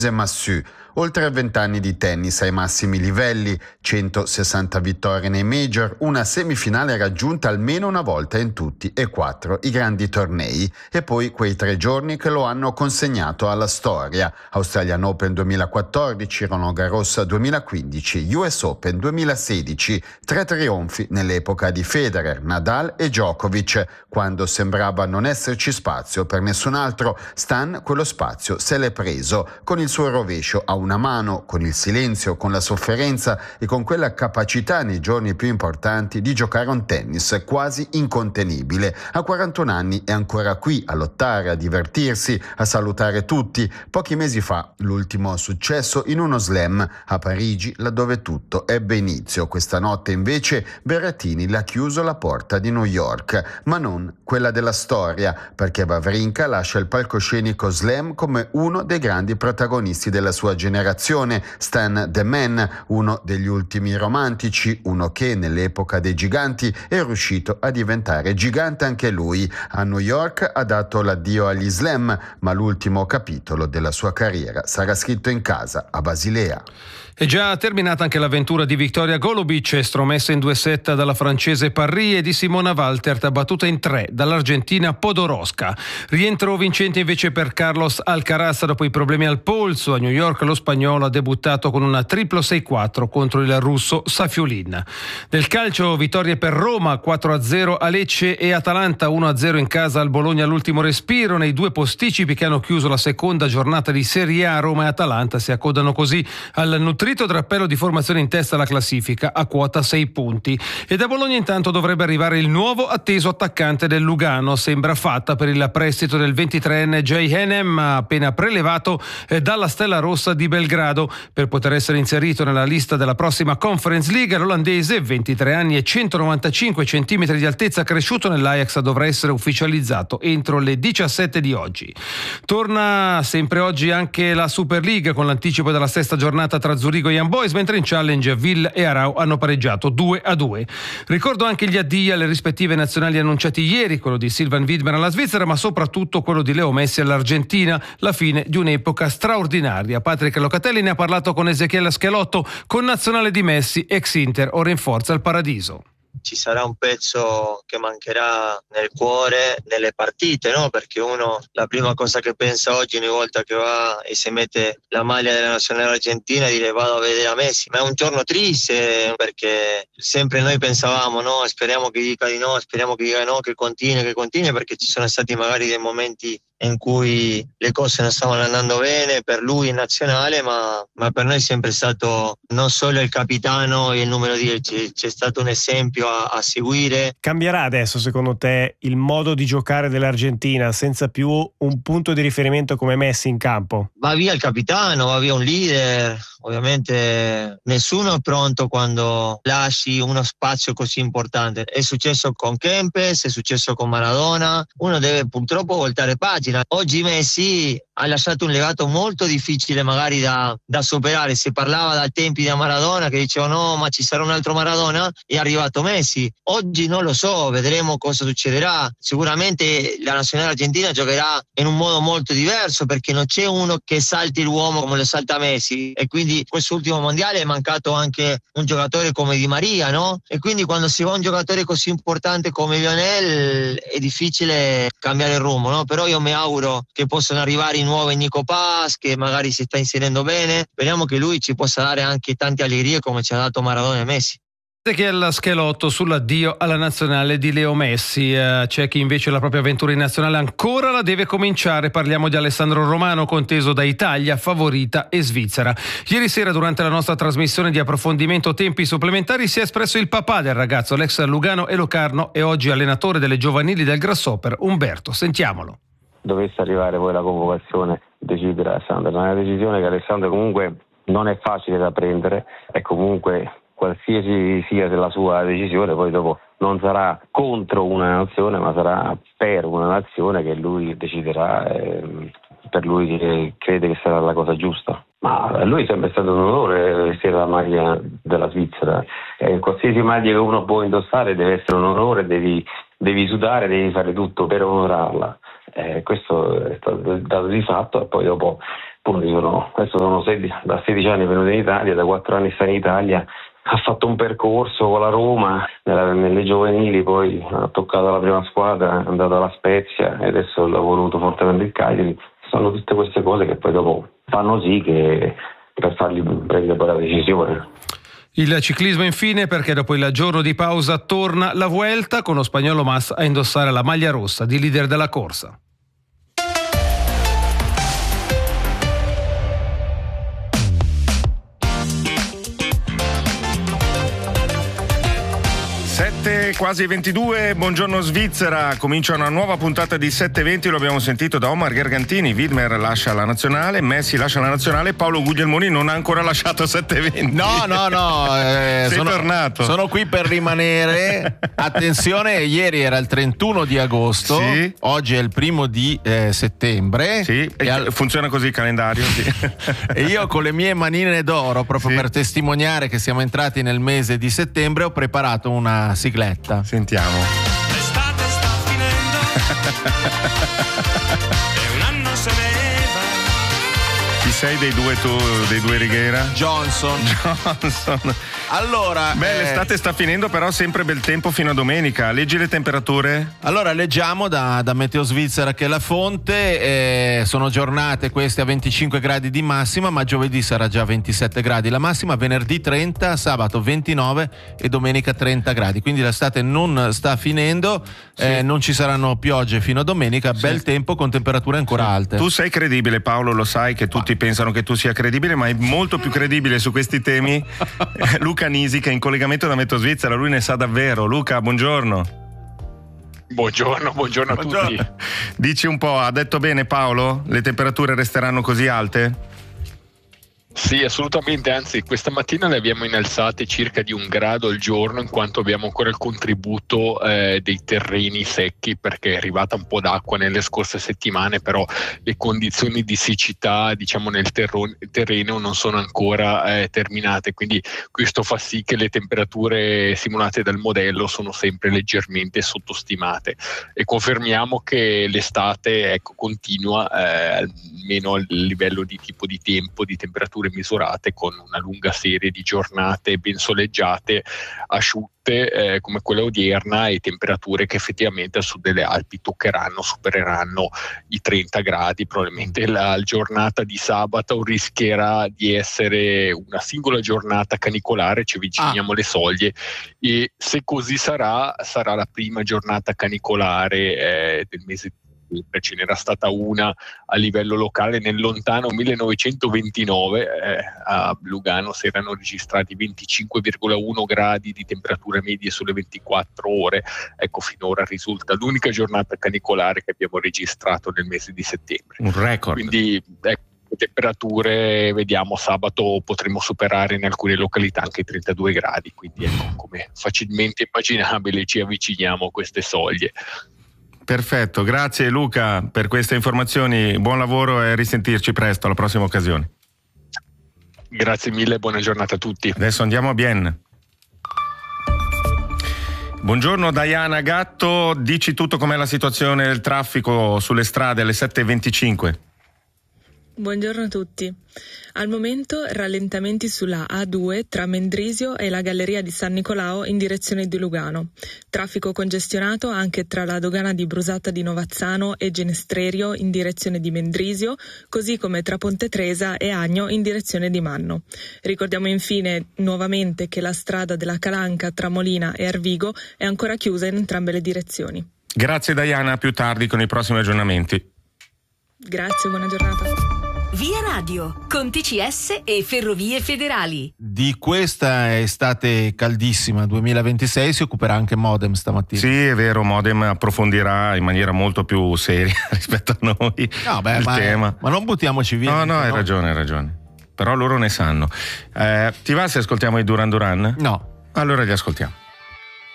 Massu, oltre 20 anni di tennis ai massimi livelli, 160 vittorie nei major, una semifinale raggiunta almeno una volta in tutti e 4 i grandi tornei, e poi quei 3 giorni che lo hanno consegnato alla storia: Australian Open 2014, Roland Garros 2015, US Open 2016, 3 trionfi nell'epoca di Federer, Nadal e Djokovic. Quando sembrava non esserci spazio per nessun altro, Stan quello spazio se l'è preso, con il suo rovescio a una mano, con il silenzio, con la sofferenza e con quella capacità nei giorni più importanti di giocare un tennis quasi incontenibile. A 41 anni è ancora qui a lottare, a divertirsi, a salutare tutti. Pochi mesi fa l'ultimo successo in uno slam a Parigi, laddove tutto ebbe inizio. Questa notte invece Berrettini l'ha chiuso la porta di New York, ma non quella della storia, perché Wawrinka lascia il palcoscenico slam come uno dei grandi protagonisti della sua generazione. Stan the Man, uno degli ultimi romantici, uno che nell'epoca dei giganti è riuscito a diventare gigante anche lui. A New York ha dato l'addio agli slam, ma l'ultimo capitolo della sua carriera sarà scritto in casa a Basilea. È già terminata anche l'avventura di Victoria Golubic, estromessa in 2 set dalla francese Parry, e di Simona Waltert, battuta in 3 dall'argentina Podoroska. Rientro vincente invece per Carlos Alcaraz dopo i problemi al polso. A New York lo spagnolo ha debuttato con una triplo 6-4 contro il russo Safiulin. Del calcio, vittorie per Roma 4-0 a Lecce e Atalanta 1-0 in casa al Bologna all'ultimo respiro, nei 2 posticipi che hanno chiuso la seconda giornata di Serie A. Roma e Atalanta si accodano così al nutrito drappello di formazione in testa alla classifica a quota 6 punti. E da Bologna intanto dovrebbe arrivare il nuovo atteso attaccante del Lugano. Sembra fatta per il prestito del 23enne Jay Hanem, appena prelevato dalla Stella Rossa di Belgrado. Per poter essere inserito nella lista della prossima Conference League, l'olandese, 23 anni e 195 centimetri di altezza, cresciuto nell'Ajax, dovrà essere ufficializzato entro le 17 di oggi. Torna sempre oggi anche la Super League con l'anticipo della 6ª giornata tra Zurigo e Young Boys, mentre in Challenge Ville e Arau hanno pareggiato 2-2. Ricordo anche gli addii alle rispettive nazionali annunciati ieri, quello di Sylvain Widmer alla Svizzera, ma soprattutto quello di Leo Messi all'Argentina, la fine di un'epoca straordinaria. Patrick Locatelli ne ha parlato con Ezechiele Schelotto, connazionale di Messi, ex Inter, ora in forza al Paradiso. Ci sarà un pezzo che mancherà nel cuore, nelle partite, no? Perché uno, la prima cosa che pensa oggi ogni volta che va e si mette la maglia della nazionale argentina, è dire vado a vedere a Messi. Ma è un giorno triste, perché sempre noi pensavamo, no? Speriamo che dica di no, speriamo che dica no, che continui, perché ci sono stati magari dei momenti in cui le cose non stavano andando bene per lui in nazionale, ma per noi è sempre stato non solo il capitano e il numero 10, c'è stato un esempio a seguire. Cambierà adesso secondo te il modo di giocare dell'Argentina senza più un punto di riferimento come Messi in campo? Va via il capitano, va via un leader. Ovviamente nessuno è pronto quando lasci uno spazio così importante. È successo con Kempes, è successo con Maradona. Uno deve purtroppo voltare pagina. Oggi Messi ha lasciato un legato molto difficile magari da superare. Si parlava dai tempi di Maradona, che dicevano no, ma ci sarà un altro Maradona, è arrivato Messi. Oggi non lo so, vedremo cosa succederà. Sicuramente la nazionale argentina giocherà in un modo molto diverso, perché non c'è uno che salti l'uomo come lo salta Messi, e quindi quest'ultimo mondiale è mancato anche un giocatore come Di Maria, no? E quindi quando si va un giocatore così importante come Lionel è difficile cambiare il rumbo, no? Però io mi auguro che possano arrivare i nuovi Nico Paz, che magari si sta inserendo bene. Speriamo che lui ci possa dare anche tante allegrie come ci ha dato Maradona e Messi. Ezechiele Schelotto sull'addio alla nazionale di Leo Messi. C'è chi invece la propria avventura in nazionale ancora la deve cominciare. Parliamo di Alessandro Romano, conteso da Italia, favorita, e Svizzera. Ieri sera, durante la nostra trasmissione di approfondimento tempi supplementari, si è espresso il papà del ragazzo, l'ex Lugano e Locarno e oggi allenatore delle giovanili del Grasshopper, Umberto. Sentiamolo. Dovesse arrivare poi la convocazione, decidere Alessandro. È una decisione che Alessandro comunque non è facile da prendere, e comunque qualsiasi sia la sua decisione, poi dopo non sarà contro una nazione, ma sarà per una nazione che lui deciderà, per lui che crede che sarà la cosa giusta. Ma a lui è sempre stato un onore vestire la maglia della Svizzera. Qualsiasi maglia che uno può indossare deve essere un onore, devi sudare, devi fare tutto per onorarla. questo è stato il dato di fatto. E poi dopo adesso sono da 16 anni venuto in Italia, da 4 anni sta in Italia, ha fatto un percorso con la Roma nelle giovanili, poi ha toccato la prima squadra, è andato alla Spezia e adesso ha voluto fortemente il Cagliari. Sono tutte queste cose che poi dopo fanno sì che per fargli prendere poi la decisione. Il ciclismo infine, perché dopo il giorno di pausa torna la Vuelta con lo spagnolo Mas a indossare la maglia rossa di leader della corsa. Quasi 22, buongiorno Svizzera, comincia una nuova puntata di 720, lo abbiamo sentito da Omar Gargantini. Widmer lascia la nazionale, Messi lascia la nazionale, Paolo Guglielmoni non ha ancora lasciato 720. No, sei tornato. Sono qui per rimanere. Attenzione, ieri era il 31 di agosto, sì. Oggi è il 1 di settembre. Sì, funziona così il calendario. Sì. E io con le mie manine d'oro, proprio per testimoniare che siamo entrati nel mese di settembre, ho preparato una sigletta. Sentiamo. L'estate sta finendo e un anno se ne va. Chi sei dei due Righiera? Johnson. Allora, l'estate sta finendo, però sempre bel tempo fino a domenica. Leggi le temperature? Allora, leggiamo da Meteo Svizzera, che è la fonte. Sono giornate queste a 25 gradi di massima, ma giovedì sarà già 27 gradi la massima, venerdì 30, sabato 29 e domenica 30 gradi. Quindi l'estate non sta finendo, sì. Non ci saranno piogge fino a domenica, sì. Bel tempo con temperature ancora alte. Tu sei credibile, Paolo, lo sai che tutti pensano che tu sia credibile, ma è molto più credibile su questi temi Luca Nisi, che è in collegamento da Meteo Svizzera, lui ne sa davvero. Luca, buongiorno. Buongiorno a tutti. Dici un po', ha detto bene Paolo? Le temperature resteranno così alte? Sì, assolutamente, anzi questa mattina le abbiamo innalzate circa di 1 grado al giorno, in quanto abbiamo ancora il contributo dei terreni secchi, perché è arrivata un po' d'acqua nelle scorse settimane, però le condizioni di siccità, diciamo, nel terreno non sono ancora terminate, quindi questo fa sì che le temperature simulate dal modello sono sempre leggermente sottostimate, e confermiamo che l'estate continua almeno a livello di tipo di tempo, di temperature misurate, con una lunga serie di giornate ben soleggiate, asciutte come quella odierna, e temperature che effettivamente al sud delle Alpi supereranno i 30 gradi. Probabilmente la giornata di sabato rischierà di essere una singola giornata canicolare, ci avviciniamo alle soglie, e se così sarà la prima giornata canicolare del mese di. Ce n'era stata una a livello locale nel lontano 1929, a Lugano si erano registrati 25,1 gradi di temperatura medie sulle 24 ore. Ecco, finora risulta l'unica giornata canicolare che abbiamo registrato nel mese di settembre. Un record. Quindi temperature, vediamo, sabato potremo superare in alcune località anche i 32 gradi, quindi ecco, come facilmente immaginabile ci avviciniamo a queste soglie. Perfetto, grazie Luca per queste informazioni, buon lavoro e risentirci presto, alla prossima occasione. Grazie mille, buona giornata a tutti. Adesso andiamo a Bienne. Buongiorno Diana Gatto, dici tutto com'è la situazione del traffico sulle strade alle 7:25. Buongiorno a tutti. Al momento rallentamenti sulla A2 tra Mendrisio e la galleria di San Nicolao in direzione di Lugano. Traffico congestionato anche tra la dogana di Brusata di Novazzano e Genestrerio in direzione di Mendrisio, così come tra Ponte Tresa e Agno in direzione di Manno. Ricordiamo infine nuovamente che la strada della Calanca tra Molina e Arvigo è ancora chiusa in entrambe le direzioni. Grazie Diana, a più tardi con i prossimi aggiornamenti. Grazie, buona giornata. Via Radio, con TCS e Ferrovie Federali. Di questa estate caldissima 2026 si occuperà anche Modem stamattina. Sì, è vero, Modem approfondirà in maniera molto più seria rispetto a noi il tema. Ma non buttiamoci via. No, hai ragione. Però loro ne sanno. Ti va se ascoltiamo i Duran Duran? No. Allora li ascoltiamo.